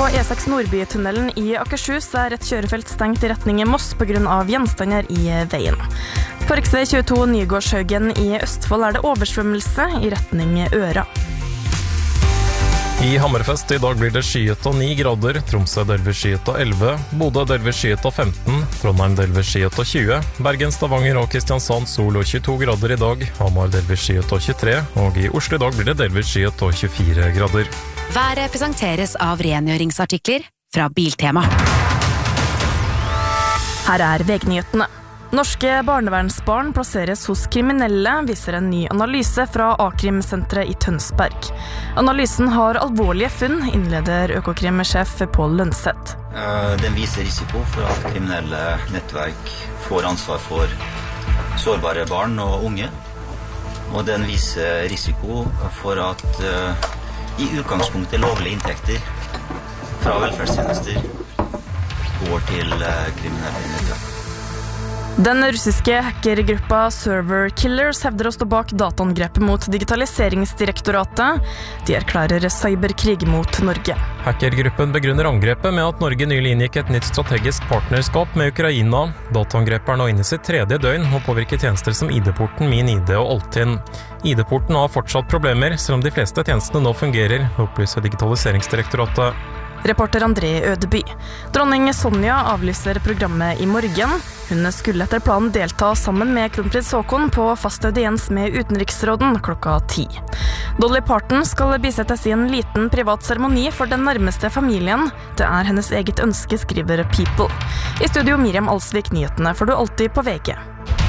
E6 Nordbytunnelen i Akershus et kjørefelt stengt i retning Moss på grunn av gjenstander i veien. På riksvei 22 Nygårdshaugen i Østfold det oversvømmelse i retning Øra. I Hammerfest i dag blir det skyet og 9 grader, Tromsø delvis skyet og 11, Bodø delvis skyet og 15, Trondheim delvis skyet og 20, Bergen, Stavanger og Kristiansand sol og 22 grader i dag, Hamar delvis skyet og 23, og i Oslo i dag blir det delvis skyet og 24 grader. Været presenteres av rengjøringsartikler fra Biltema. Her VG-nyhetene. Norske barnevernsbarn plasseres hos kriminelle, viser en ny analyse fra A-krimsenteret i Tønsberg. Analysen har alvorlige funn, innleder Økokrim-sjef Pål Lønseth. Den viser risiko for at kriminelle nettverk får ansvar for sårbare barn og unge. Og den viser risiko for at i utgangspunktet lovlige inntekter fra velferdstjenester går til kriminelle nettverk. Den russiske hackergruppa Server Killers hevder å stå bak dataangrepet mot Digitaliseringsdirektoratet. De erklærer cyberkrig mot Norge. Hackergruppen begrunner angrepet med at Norge nylig inngikk et nytt strategisk partnerskap med Ukraina. Dataangrepet nå inne i sitt 3. døgn og påvirker tjenester som ID-porten, MinID og Altinn. ID-porten har fortsatt problemer, selv om de fleste tjenestene nå fungerer, opplyser Digitaliseringsdirektoratet. Reporter André Ødeby. Dronning Sonja avlyser programmet i morgen. Hun skulle etter planen delta sammen med kronprins Haakon på fast audiens med utenriksråden klokka 10. Dolly Parton skal bisettes i en liten privat seremoni for den nærmeste familien. Det hennes eget ønske, skriver People. I studio Miriam Alsvik, nyhetene får du alltid på VG.